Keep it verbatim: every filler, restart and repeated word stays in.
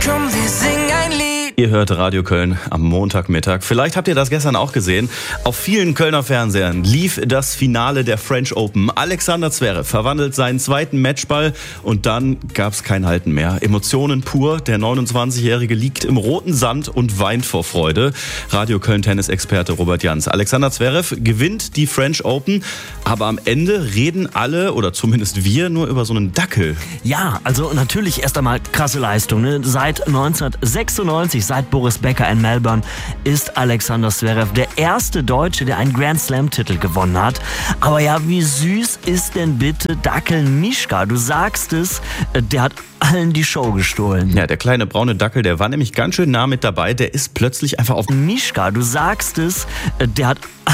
Komm, wir singen ein Lied. Ihr hört Radio Köln am Montagmittag. Vielleicht habt ihr das gestern auch gesehen. Auf vielen Kölner Fernsehern lief das Finale der French Open. Alexander Zverev verwandelt seinen zweiten Matchball und dann gab's kein Halten mehr. Emotionen pur. Der neunundzwanzigjährige liegt im roten Sand und weint vor Freude. Radio Köln Tennisexperte Robert Jans. Alexander Zverev gewinnt die French Open, aber am Ende reden alle oder zumindest wir nur über so einen Dackel. Ja, also natürlich erst einmal krasse Leistung. Ne? Seit neunzehnhundertsechsundneunzig, seit Boris Becker in Melbourne, ist Alexander Zverev der erste Deutsche, der einen Grand Slam-Titel gewonnen hat. Aber ja, wie süß ist denn bitte Dackel Mischka? Du sagst es, der hat allen die Show gestohlen. Ja, der kleine braune Dackel, der war nämlich ganz schön nah mit dabei. Der ist plötzlich einfach auf... Mischka, du sagst es, der hat